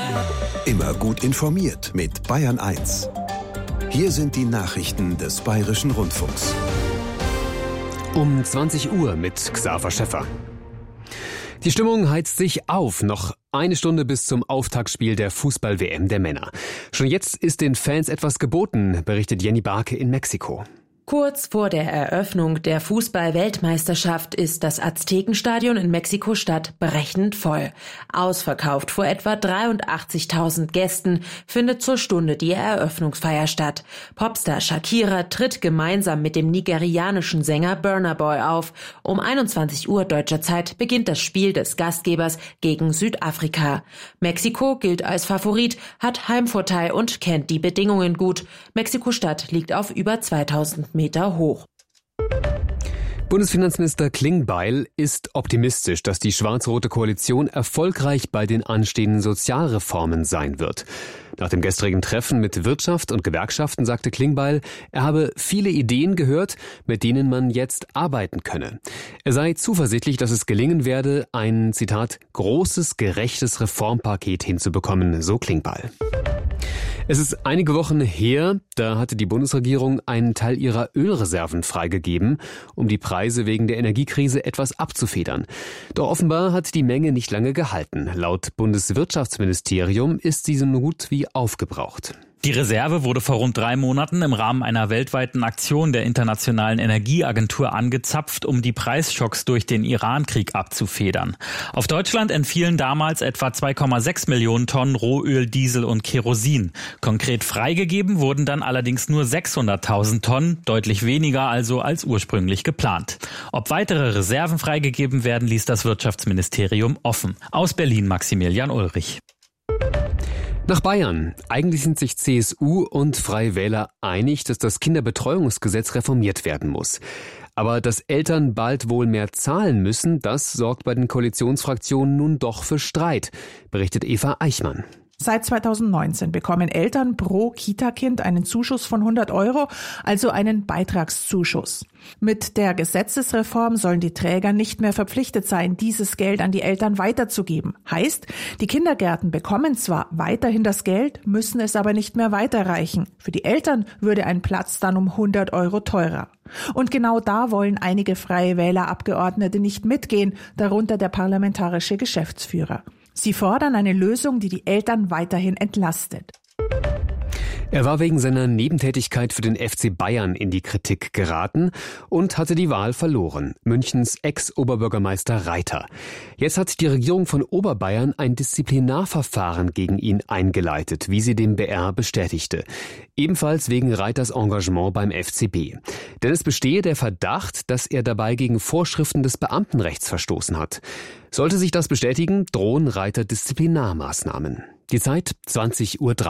Immer gut informiert mit Bayern 1. Hier sind die Nachrichten des Bayerischen Rundfunks. Um 20 Uhr mit Xaver Schäffer. Die Stimmung heizt sich auf. Noch eine Stunde bis zum Auftaktspiel der Fußball-WM der Männer. Schon jetzt ist den Fans etwas geboten, berichtet Jenny Barke in Mexiko. Kurz vor der Eröffnung der Fußball-Weltmeisterschaft ist das Aztekenstadion in Mexiko-Stadt brechend voll. Ausverkauft vor etwa 83.000 Gästen findet zur Stunde die Eröffnungsfeier statt. Popstar Shakira tritt gemeinsam mit dem nigerianischen Sänger Burna Boy auf. Um 21 Uhr deutscher Zeit beginnt das Spiel des Gastgebers gegen Südafrika. Mexiko gilt als Favorit, hat Heimvorteil und kennt die Bedingungen gut. Mexiko-Stadt liegt auf über 2000 Meter hoch. Bundesfinanzminister Klingbeil ist optimistisch, dass die schwarz-rote Koalition erfolgreich bei den anstehenden Sozialreformen sein wird. Nach dem gestrigen Treffen mit Wirtschaft und Gewerkschaften sagte Klingbeil, er habe viele Ideen gehört, mit denen man jetzt arbeiten könne. Er sei zuversichtlich, dass es gelingen werde, ein, Zitat, großes, gerechtes Reformpaket hinzubekommen, so Klingbeil. Es ist einige Wochen her, da hatte die Bundesregierung einen Teil ihrer Ölreserven freigegeben, um die Preise wegen der Energiekrise etwas abzufedern. Doch offenbar hat die Menge nicht lange gehalten. Laut Bundeswirtschaftsministerium ist sie so gut wie aufgebraucht. Die Reserve wurde vor rund 3 Monaten im Rahmen einer weltweiten Aktion der Internationalen Energieagentur angezapft, um die Preisschocks durch den Iran-Krieg abzufedern. Auf Deutschland entfielen damals etwa 2,6 Millionen Tonnen Rohöl, Diesel und Kerosin. Konkret freigegeben wurden dann allerdings nur 600.000 Tonnen, deutlich weniger also als ursprünglich geplant. Ob weitere Reserven freigegeben werden, ließ das Wirtschaftsministerium offen. Aus Berlin Maximilian Ulrich. Nach Bayern. Eigentlich sind sich CSU und Freie Wähler einig, dass das Kinderbetreuungsgesetz reformiert werden muss. Aber dass Eltern bald wohl mehr zahlen müssen, das sorgt bei den Koalitionsfraktionen nun doch für Streit, berichtet Eva Eichmann. Seit 2019 bekommen Eltern pro Kita-Kind einen Zuschuss von 100 €, also einen Beitragszuschuss. Mit der Gesetzesreform sollen die Träger nicht mehr verpflichtet sein, dieses Geld an die Eltern weiterzugeben. Heißt, die Kindergärten bekommen zwar weiterhin das Geld, müssen es aber nicht mehr weiterreichen. Für die Eltern würde ein Platz dann um 100 € teurer. Und genau da wollen einige Freie Wähler-Abgeordnete nicht mitgehen, darunter der parlamentarische Geschäftsführer. Sie fordern eine Lösung, die die Eltern weiterhin entlastet. Er war wegen seiner Nebentätigkeit für den FC Bayern in die Kritik geraten und hatte die Wahl verloren. Münchens Ex-Oberbürgermeister Reiter. Jetzt hat die Regierung von Oberbayern ein Disziplinarverfahren gegen ihn eingeleitet, wie sie dem BR bestätigte. Ebenfalls wegen Reiters Engagement beim FCB. Denn es bestehe der Verdacht, dass er dabei gegen Vorschriften des Beamtenrechts verstoßen hat. Sollte sich das bestätigen, drohen Reiter Disziplinarmaßnahmen. Die Zeit 20:03 Uhr.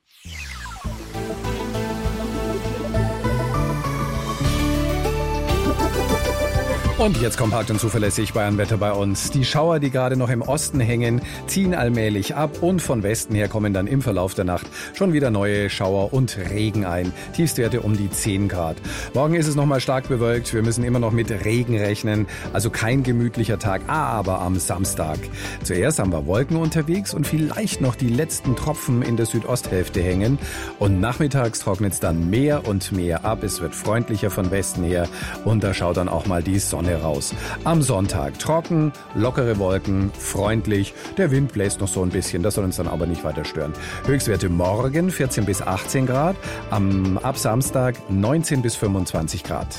Und jetzt kompakt und zuverlässig Bayernwetter bei uns. Die Schauer, die gerade noch im Osten hängen, ziehen allmählich ab und von Westen her kommen dann im Verlauf der Nacht schon wieder neue Schauer und Regen ein. Tiefstwerte um die 10 Grad. Morgen ist es nochmal stark bewölkt. Wir müssen immer noch mit Regen rechnen. Also kein gemütlicher Tag, aber am Samstag. Zuerst haben wir Wolken unterwegs und vielleicht noch die letzten Tropfen in der Südosthälfte hängen. Und nachmittags trocknet es dann mehr und mehr ab. Es wird freundlicher von Westen her und da schaut dann auch mal die Sonne raus. Am Sonntag trocken, lockere Wolken, freundlich. Der Wind bläst noch so ein bisschen, das soll uns dann aber nicht weiter stören. Höchstwerte morgen 14 bis 18 Grad, ab Samstag 19 bis 25 Grad.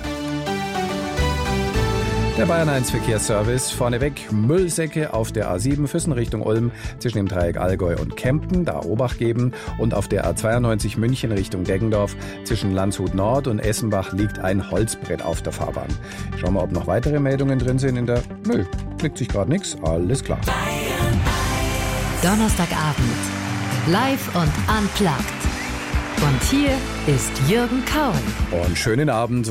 Der Bayern 1 Verkehrsservice. Vorneweg Müllsäcke auf der A7 Füssen Richtung Ulm zwischen dem Dreieck Allgäu und Kempten, da Obacht geben. Und auf der A92 München Richtung Deggendorf zwischen Landshut Nord und Essenbach liegt ein Holzbrett auf der Fahrbahn. Schauen wir, ob noch weitere Meldungen drin sind in der... Nö, klickt sich gerade nichts. Alles klar. Donnerstagabend. Live und unplugged. Und hier ist Jürgen Kauen. Und schönen Abend.